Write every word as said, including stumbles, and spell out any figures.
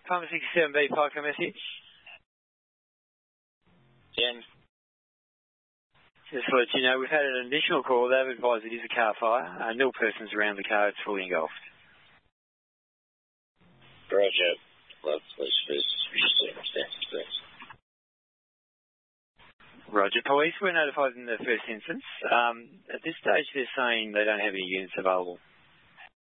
Farmer sixty-seven B, Parker message. Jen. Just to let you know, we've had an additional call. They've advised it is a car fire. Uh, nil persons around the car. It's fully engulfed. Roger. Love police for circumstances, please. Roger. Police were notified in the first instance. Um, at this stage, they're saying they don't have any units available.